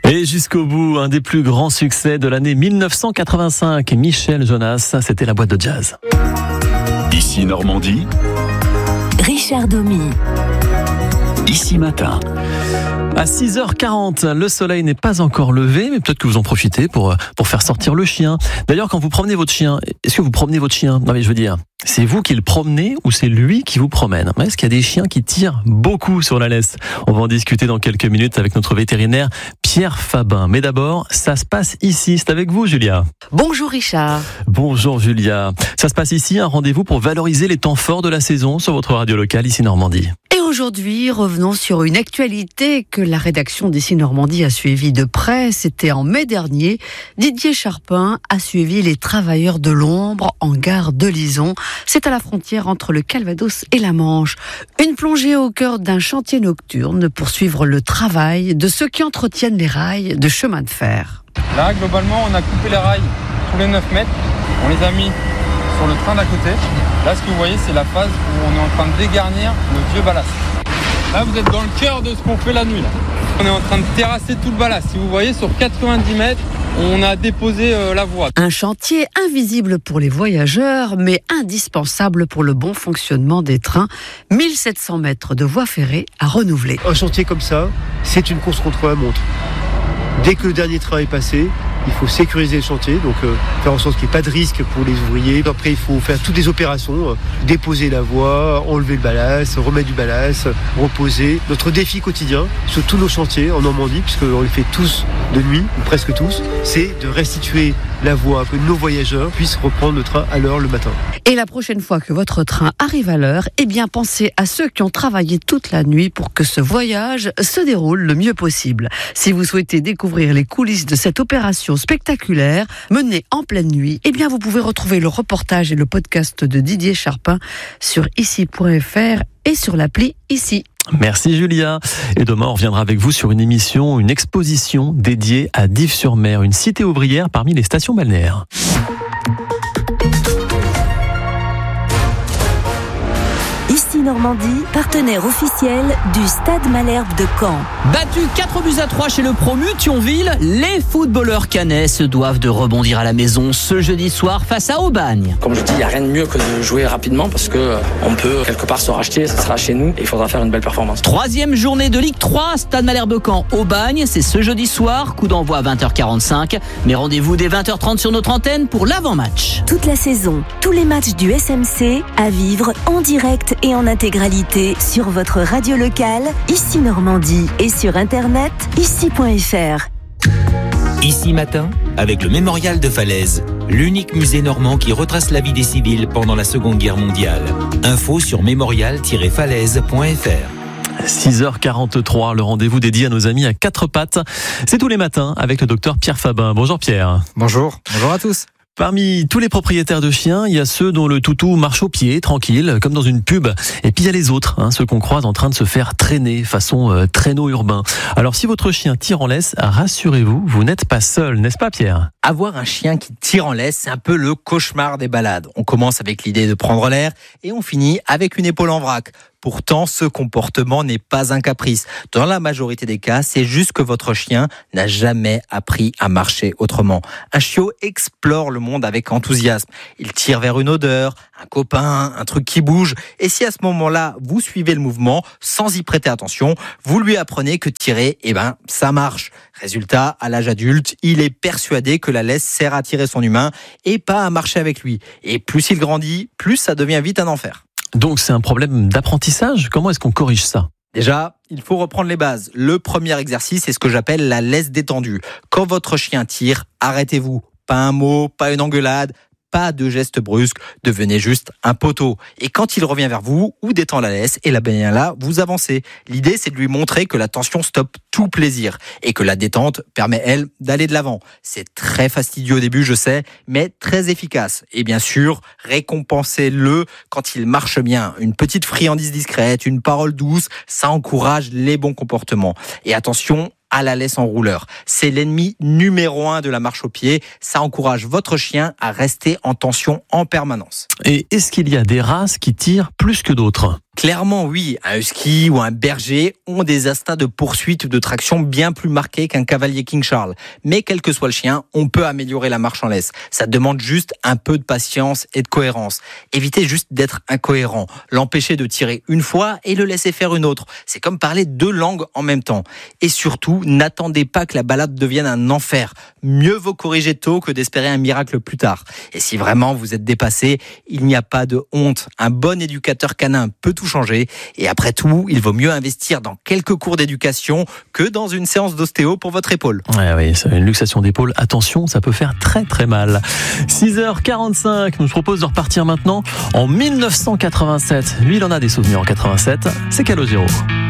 Et jusqu'au bout, un des plus grands succès de l'année 1985. Michel Jonas, c'était la boîte de jazz. Ici Normandie, Richard Domy. Ici Matin. À 6h40, le soleil n'est pas encore levé, mais peut-être que vous en profitez pour faire sortir le chien. D'ailleurs, quand vous promenez votre chien, est-ce que vous promenez votre chien ? Non mais je veux dire, c'est vous qui le promenez ou c'est lui qui vous promène ? Est-ce qu'il y a des chiens qui tirent beaucoup sur la laisse ? On va en discuter dans quelques minutes avec notre vétérinaire Pierre Fabin. Mais d'abord, ça se passe ici. C'est avec vous, Julia. Bonjour Richard. Bonjour Julia. Ça se passe ici, un rendez-vous pour valoriser les temps forts de la saison sur votre radio locale, ici Normandie. Et aujourd'hui, revenons sur une actualité que la rédaction d'Ici Normandie a suivie de près. C'était en mai dernier. Didier Charpin a suivi les travailleurs de l'ombre en gare de Lison. C'est à la frontière entre le Calvados et la Manche. Une plongée au cœur d'un chantier nocturne pour suivre le travail de ceux qui entretiennent les rails de chemin de fer. Là, globalement, on a coupé les rails tous les 9 mètres. On les a mis sur le train d'à côté. Là, ce que vous voyez, c'est la phase où on est en train de dégarnir le vieux ballast. Là, vous êtes dans le cœur de ce qu'on fait la nuit. Là. On est en train de terrasser tout le ballast. Si vous voyez, sur 90 mètres, on a déposé la voie. Un chantier invisible pour les voyageurs, mais indispensable pour le bon fonctionnement des trains. 1700 mètres de voie ferrée à renouveler. Un chantier comme ça, c'est une course contre la montre. Dès que le dernier train est passé, il faut sécuriser le chantier, donc faire en sorte qu'il n'y ait pas de risque pour les ouvriers. Après, il faut faire toutes les opérations, déposer la voie, enlever le ballast, remettre du ballast, reposer. Notre défi quotidien sur tous nos chantiers en Normandie, puisqu'on les fait tous de nuit, ou presque tous, c'est de restituer la voie, que nos voyageurs puissent reprendre le train à l'heure le matin. Et la prochaine fois que votre train arrive à l'heure, eh bien pensez à ceux qui ont travaillé toute la nuit pour que ce voyage se déroule le mieux possible. Si vous souhaitez découvrir les coulisses de cette opération spectaculaire menée en pleine nuit, eh bien vous pouvez retrouver le reportage et le podcast de Didier Charpin sur ici.fr et sur l'appli Ici. Merci Julia. Et demain, on reviendra avec vous sur une émission, une exposition dédiée à Dives-sur-Mer, une cité ouvrière parmi les stations balnéaires. Ici Normandie, partenaire officiel du Stade Malherbe de Caen. Battu 4-3 chez le promu Thionville, les footballeurs cannais se doivent de rebondir à la maison ce jeudi soir face à Aubagne. Comme je dis, il n'y a rien de mieux que de jouer rapidement parce que on peut quelque part se racheter, ce sera chez nous et il faudra faire une belle performance. 3e journée de Ligue 3, Stade Malherbe Caen, Aubagne, c'est ce jeudi soir, coup d'envoi à 20h45, mais rendez-vous dès 20h30 sur notre antenne pour l'avant-match. Toute la saison, tous les matchs du SMC à vivre en direct et en intégralité sur votre radio locale, Ici Normandie, et sur internet, ici.fr. Ici Matin, avec le Mémorial de Falaise, l'unique musée normand qui retrace la vie des civils pendant la Seconde Guerre mondiale. Info sur mémorial-falaise.fr. 6h43, le rendez-vous dédié à nos amis à quatre pattes. C'est tous les matins avec le docteur Pierre Fabin. Bonjour Pierre. Bonjour à tous. Parmi tous les propriétaires de chiens, il y a ceux dont le toutou marche au pied, tranquille, comme dans une pub. Et puis il y a les autres, ceux qu'on croise en train de se faire traîner, façon traîneau urbain. Alors si votre chien tire en laisse, rassurez-vous, vous n'êtes pas seul, n'est-ce pas Pierre ? Avoir un chien qui tire en laisse, c'est un peu le cauchemar des balades. On commence avec l'idée de prendre l'air et on finit avec une épaule en vrac. Pourtant, ce comportement n'est pas un caprice. Dans la majorité des cas, c'est juste que votre chien n'a jamais appris à marcher autrement. Un chiot explore le monde avec enthousiasme. Il tire vers une odeur, un copain, un truc qui bouge. Et si à ce moment-là, vous suivez le mouvement sans y prêter attention, vous lui apprenez que tirer, ça marche. Résultat, à l'âge adulte, il est persuadé que la laisse sert à tirer son humain et pas à marcher avec lui. Et plus il grandit, plus ça devient vite un enfer. Donc c'est un problème d'apprentissage ? Comment est-ce qu'on corrige ça ? Déjà, il faut reprendre les bases. Le premier exercice, c'est ce que j'appelle la laisse détendue. Quand votre chien tire, arrêtez-vous. Pas un mot, pas une engueulade, pas de geste brusque, devenez juste un poteau. Et quand il revient vers vous, ou détend la laisse, et bien là, vous avancez. L'idée, c'est de lui montrer que la tension stoppe tout plaisir, et que la détente permet, elle, d'aller de l'avant. C'est très fastidieux au début, je sais, mais très efficace. Et bien sûr, récompensez-le quand il marche bien. Une petite friandise discrète, une parole douce, ça encourage les bons comportements. Et attention, à la laisse en rouleur. C'est l'ennemi numéro 1 de la marche au pied. Ça encourage votre chien à rester en tension en permanence. Et est-ce qu'il y a des races qui tirent plus que d'autres ? Clairement, oui, un husky ou un berger ont des instincts de poursuite ou de traction bien plus marqués qu'un cavalier King Charles. Mais quel que soit le chien, on peut améliorer la marche en laisse. Ça demande juste un peu de patience et de cohérence. Évitez juste d'être incohérent. L'empêcher de tirer une fois et le laisser faire une autre. C'est comme parler 2 langues en même temps. Et surtout, n'attendez pas que la balade devienne un enfer. Mieux vaut corriger tôt que d'espérer un miracle plus tard. Et si vraiment vous êtes dépassé, il n'y a pas de honte. Un bon éducateur canin peut tout changer. Et après tout, il vaut mieux investir dans quelques cours d'éducation que dans une séance d'ostéo pour votre épaule. Ouais, oui, c'est une luxation d'épaule. Attention, ça peut faire très très mal. 6h45, nous je propose de repartir maintenant en 1987. Lui, il en a des souvenirs en 87. C'est Calogero.